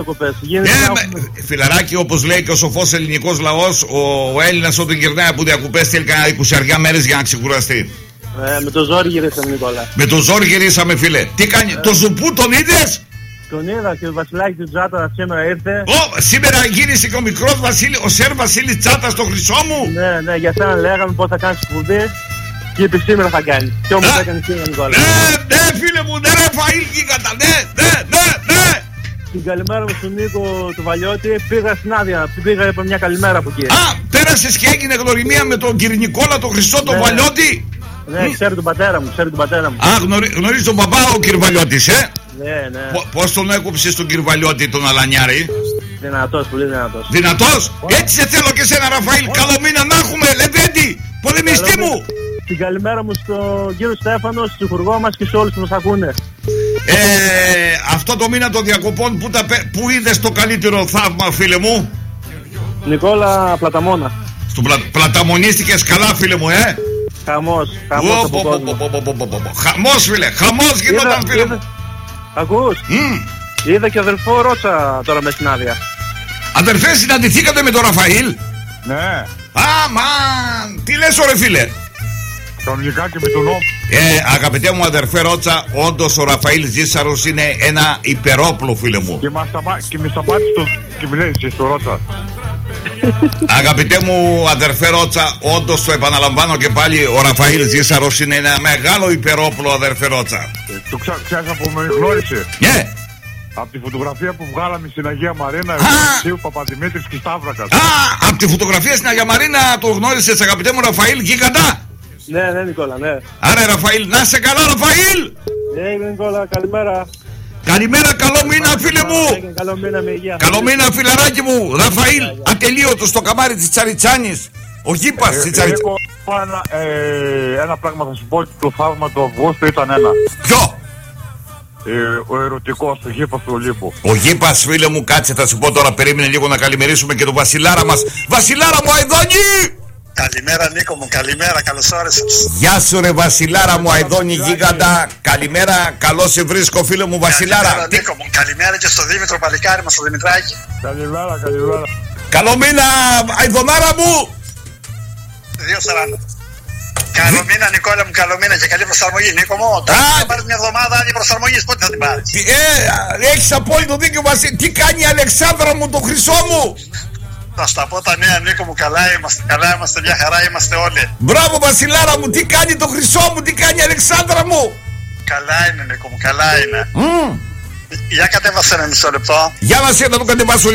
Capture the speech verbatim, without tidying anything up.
Ναι, φιλαράκι, όπως λέει και ο σοφός ελληνικός λαός, ο, ο Έλληνας όταν γυρνάει από διακοπές θέλει κανένα είκοσι μέρες για να ξεκουραστεί. Ε, με το ζόρι γυρίσαμε, Νικόλα. Με το ζόρι γυρίσαμε, φίλε. Τι κάνει, ε. το Ζουπού τον είδες? Τον είδα και ο Βασιλάκης του Τσάτα σήμερα ήρθε. Ω, σήμερα γύρισε και ο μικρός Βασίλη, ο Σερ Βασίλης Τσάτα στο χρυσό μου. Ναι, ναι, για σένα λέγαμε πώς θα κάνεις σπουδή. Και είπε σήμερα θα κάνει. Και όμως έκανε σήμερα, Νικόλα. Ναι, ναι, φίλε μου, ναι, ρε Φαΐλ γίγαντα, ναι, ναι, ναι, ναι. Την καλημέρα μου στον Νίκο του Βαλιώτη. Πήγα στην άδεια, πήγα από μια καλημέρα από εκεί. Α, πέρασες και έγινε γνωριμία με τον κύριο Νικόλα, τον Χρυσό, τον ναι. Βαλιώτη. Ναι, ξέρει τον πατέρα μου, ξέρει τον πατέρα μου. Α, γνωρί, γνωρίζει τον παπά ο κύριο Βαλιώτης, ε. Ναι, ναι. Πώς τον έκοψες τον κύριο Βαλιώτη, τον Αλανιάρη? Δυνατός, πολύ δυνατός. Δυνατός? Έτσι σε θέλω και σένα, Ραφαήλ. Καλό μήνα να έχουμε, Λεβέντη, πολεμιστή μου. Την καλημέρα μου στον κύριο Στέφανο, στον υπουργό μας και σε όλους που μας ακούνε. Ε, αυτό το μήνα των διακοπών που, τα, που είδες το καλύτερο θαύμα, φίλε μου? Νικόλα, Πλαταμόνα. Στον πλα, πλαταμονίστηκες καλά, φίλε μου, ε? Χαμός, χαμός από κόσμο. Χαμός, φίλε, χαμός γινόταν, φίλε μου. Ακούς? Είδα και αδελφό Ρώτσα τώρα με στην άδεια. Αδερφέ, συναντηθήκατε με τον Ραφαήλ? Ναι. Αμάν, τι λες ρε φίλε? Κανονικά και με τον νόμο. Ε, αγαπητέ μου αδερφέ Ρώτσα, όντως ο Ραφαήλ Ζήσαρος είναι ένα υπερόπλο, φίλε μου. Και, μας σταμα... και με σταμάτησε το... και με λέει στο Ρώτσα. Αγαπητέ μου αδερφέ Ρώτσα, όντως το επαναλαμβάνω και πάλι, ο Ραφαήλ Ζήσαρος είναι ένα μεγάλο υπερόπλο, αδερφέ Ρώτσα. Ε, το ξα... ξέρεις από με γνώρισε? Ναι. Yeah. Από τη φωτογραφία που βγάλαμε στην Αγία Μαρίνα, ο Παπαδημήτρης και Σταύρακας. Α, από τη φωτογραφία στην Αγία Μαρίνα το γνώρισες, αγαπητέ μου Ραφαήλ γίγαντα? Ναι, ναι, Νικόλα, ναι. Άρα, Ραφαήλ, να σε καλά, Ραφαήλ! Ναι, Νικόλα, καλημέρα. Καλημέρα, καλό μήνα, φίλε μου! Καλό μήνα, με υγεία. Καλό μήνα, φιλαράκι μου! Ραφαήλ, ατελείωτο στο καμάρι της Τσαριτσάνης. Ο γήπας της Τσαριτσάνης. Ένα, ε, ένα πράγμα θα σου πω, το θαύμα του Αυγούστου ήταν ένα. Ποιο? Ε, ο ερωτικός, ο γήπας του Ολύμπου. Ο γήπας, φίλε μου, κάτσε, θα σου πω τώρα, περίμενε λίγο να καλημερίσουμε και τον Βασιλάρα μας. Βασιλάρα μου, Αηδόνη! Καλημέρα Νίκο μου, καλημέρα, καλώς όρισες. Γεια σου ρε Βασιλάρα μου, Αηδόνη γίγαντα. Καλημέρα, καλώς σε βρίσκω φίλε μου Βασιλάρα. Καλημέρα Νίκο μου, καλημέρα και στο Δήμητρο Παλικάρι μας, στο Δημητράκη. Καλημέρα, καλημέρα. Καλό μήνα, Αηδονάρα μου. δύο σαράντα. Καλό μήνα Νικόλα μου, καλό μήνα και καλή προσαρμογή Νίκο μου. Θα πάρεις μια εβδομάδα άλλη προσαρμογής, πότε θα την πάρεις? Ε, έχεις απόλυτο δίκιο Βασίλη. Τι κάνει η Αλεξάνδρα μου, το χρυσό μου? Θα στα πω τα νέα Νίκο μου, καλά είμαστε, καλά είμαστε, μια χαρά είμαστε όλοι. Μπράβο Βασιλάρα μου, τι κάνει το χρυσό μου, τι κάνει η Αλεξάνδρα μου? Καλά είναι Νίκο μου, καλά είναι. Mm. Για κατέβασε ένα μισό λεπτό. Για να σε να το κατεβάσω.